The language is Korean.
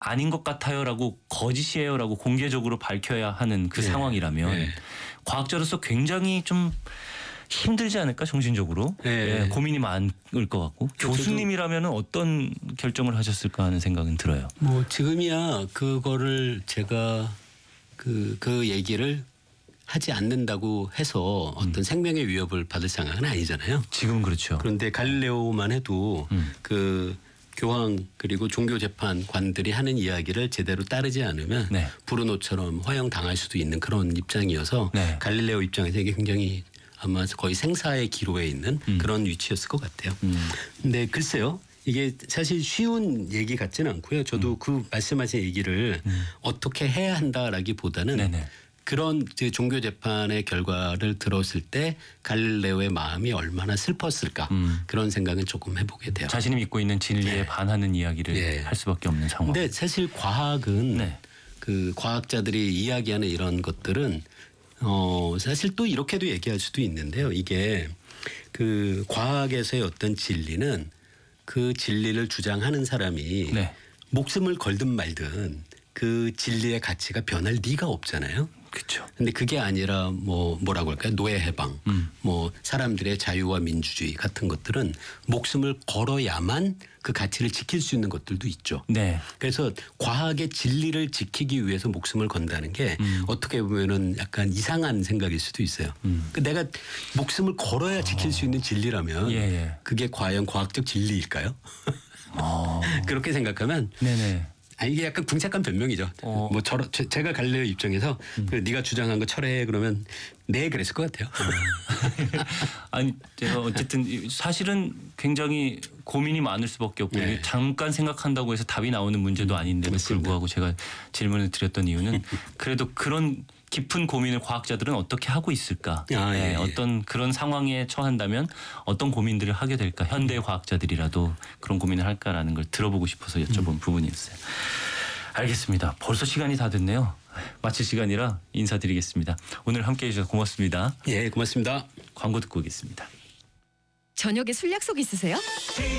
아닌 것 같아요라고 거짓이에요라고 공개적으로 밝혀야 하는 그 상황이라면 과학자로서 굉장히 좀 힘들지 않을까 정신적으로 고민이 많을 것 같고 교수님이라면 어떤 결정을 하셨을까 하는 생각은 들어요. 뭐 지금이야 그거를 제가 그 얘기를 하지 않는다고 해서 어떤 생명의 위협을 받을 상황은 아니잖아요. 지금은 그렇죠. 그런데 갈릴레오만 해도 그 교황 그리고 종교 재판관들이 하는 이야기를 제대로 따르지 않으면 브루노처럼 허용당할 수도 있는 그런 입장이어서 갈릴레오 입장에서 이게 굉장히 아마 거의 생사의 기로에 있는 그런 위치였을 것 같아요. 근데 글쎄요. 이게 사실 쉬운 얘기 같지는 않고요. 저도 그 말씀하신 얘기를 어떻게 해야 한다라기보다는 그런 종교 재판의 결과를 들었을 때 갈릴레오의 마음이 얼마나 슬펐을까 그런 생각은 조금 해보게 돼요. 자신이 믿고 있는 진리에 반하는 이야기를 할 수밖에 없는 상황. 근데 사실 과학은 그 과학자들이 이야기하는 이런 것들은 사실 또 이렇게도 얘기할 수도 있는데요. 이게 그 과학에서의 어떤 진리는 그 진리를 주장하는 사람이 목숨을 걸든 말든 그 진리의 가치가 변할 리가 없잖아요. 그렇죠. 근데 그게 아니라 뭐라고 할까요? 노예 해방, 뭐 사람들의 자유와 민주주의 같은 것들은 목숨을 걸어야만 그 가치를 지킬 수 있는 것들도 있죠. 그래서 과학의 진리를 지키기 위해서 목숨을 건다는 게 어떻게 보면은 약간 이상한 생각일 수도 있어요. 내가 목숨을 걸어야 지킬 수 있는 진리라면 그게 과연 과학적 진리일까요? 그렇게 생각하면 이게 약간 궁색한 변명이죠. 뭐 제가 갈릴레오 입장에서 네가 주장한 거 철회해 그러면 그랬을 것 같아요. 아니 제가 어쨌든 사실은 굉장히 고민이 많을 수밖에 없고 잠깐 생각한다고 해서 답이 나오는 문제도 아닌데도 불구하고 제가 질문을 드렸던 이유는 그래도 그런 깊은 고민을 과학자들은 어떻게 하고 있을까? 어떤 그런 상황에 처한다면 어떤 고민들을 하게 될까? 현대 과학자들이라도 그런 고민을 할까라는 걸 들어보고 싶어서 여쭤본 부분이었어요. 알겠습니다. 벌써 시간이 다 됐네요. 마칠 시간이라 인사드리겠습니다. 오늘 함께해 주셔서 고맙습니다. 고맙습니다. 광고 듣고 오겠습니다. 저녁에 술 약속 있으세요?